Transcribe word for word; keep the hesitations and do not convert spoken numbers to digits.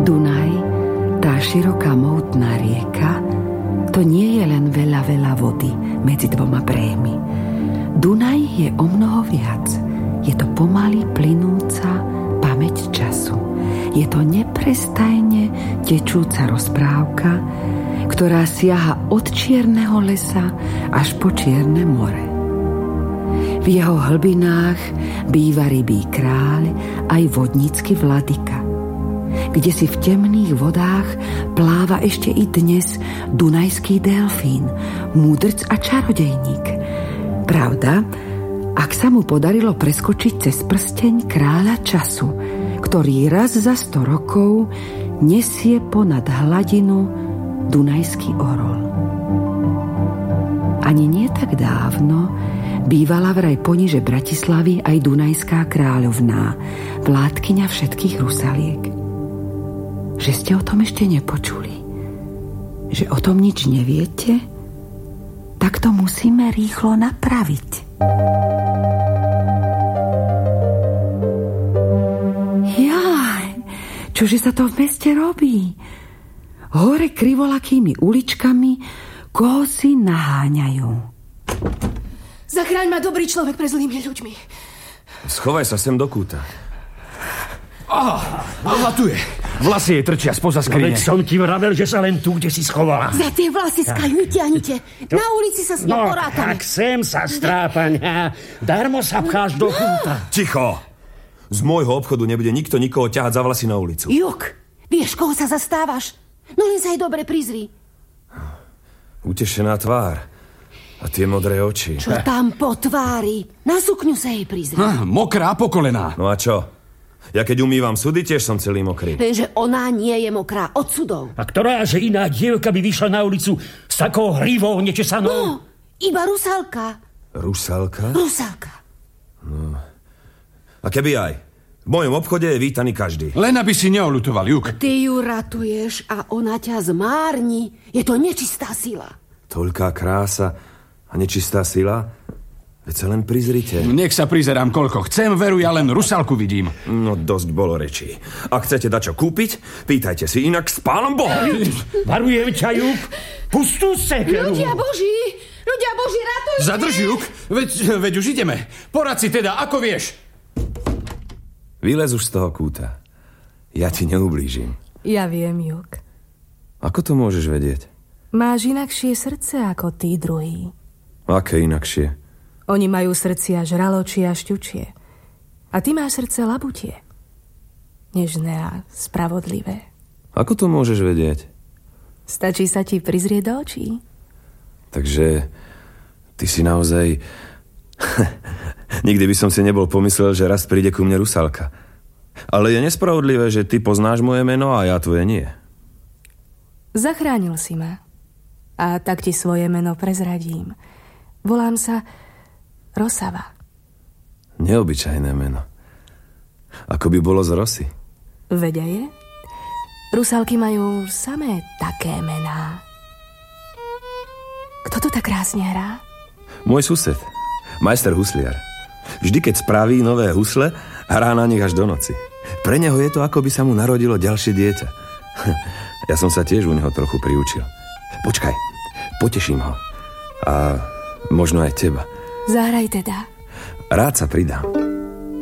Dunaj, tá široká mohutná rieka, to nie je len veľa, veľa vody medzi dvoma bréhmi. Dunaj je o mnoho viac. Je to pomaly plynúca pamäť času. Je to neprestajne tečúca rozprávka, ktorá siaha od čierneho lesa až po Čierne more. V jeho hlbinách býva rybí kráľ aj vodnícky vladyka. Kde si v temných vodách pláva ešte i dnes dunajský delfín, múdrc a čarodejník. Pravda, ak sa mu podarilo preskočiť cez prsteň kráľa času, ktorý raz za sto rokov nesie ponad hladinu dunajský orol. Ani nie tak dávno bývala vraj poniže Bratislavy aj dunajská kráľovná, vládkyňa všetkých Rusaliek. Že ste o tom ešte nepočuli? Že o tom nič neviete? Tak to musíme rýchlo napraviť. Jaj, čože sa to v meste robí? Hore krivolakými uličkami koho si naháňajú. Zachráň ma, dobrý človek, pre zlými ľuďmi. Schovaj sa sem do kúta. Aha, aha, tu je. Vlasy jej trčia spoza skrine. No veď som ti vravel, že sa len tu, kde si schovala. Za tie vlasy skajú, ťahnite. Na ulici sa s ním no, porátame. tak sem sa strápania. Darmo sa pcháš do kúta. Ticho! Z môjho obchodu nebude nikto nikoho ťahať za vlasy na ulicu. Juk, vieš, koho sa zastávaš? No len sa jej dobre prizri. Utešená tvár. A tie modré oči. Čo tam po tvári? Na sukňu sa jej prizri. Hm, mokrá po kolená. No a čo? Ja keď umývam sudy, tiež som celý mokrý. Lenže ona nie je mokrá od sudov. A ktorá že iná dievka by vyšla na ulicu s takou hrivou nečesanou? No, iba Rusalka. Rusalka? Rusalka. No. A keby aj. V mojom obchode je vítaný každý. Len aby si neolutoval, Juk. Ty ju ratuješ a ona ťa zmárni. Je to nečistá sila. Toľká krása a nečistá sila? Veď sa len prizrite. Nech sa prizerám koľko chcem, veru, ja len Rusalku vidím. No dosť bolo rečí. Ak chcete dať čo kúpiť, pýtajte si, inak s pánom Bohom. Varujem ťa, Juk. Pustú sekeru. Ľudia Boží, ľudia Boží, ratujte. Zadrž, Juk, veď, veď už ideme. Porad si teda, ako vieš. Vylez už z toho kúta. Ja ti neublížim. Ja viem, Juk. Ako to môžeš vedieť? Máš inakšie srdce ako tí druhí. Aké inakšie? Oni majú srdcia žraločie a šťučie. A ty máš srdce labutie. Nežné a spravodlivé. Ako to môžeš vedieť? Stačí sa ti prizrieť do očí. Takže ty si naozaj... Nikdy by som si nebol pomyslel, že raz príde ku mne Rusalka. Ale je nespravodlivé, že ty poznáš moje meno a ja tvoje nie. Zachránil si ma. A tak ti svoje meno prezradím. Volám sa Rosava. Neobyčajné meno. Ako by bolo z rosy. Vedia je? Rusalky majú samé také mená. Kto to tak krásne hrá? Môj sused, majster husliar. Vždy, keď spraví nové husle, hrá na nich až do noci. Pre neho je to, ako by sa mu narodilo ďalšie dieťa. Ja som sa tiež u neho trochu priučil. Počkaj, poteším ho. A možno aj teba. Zahraj teda. Rád sa pridám.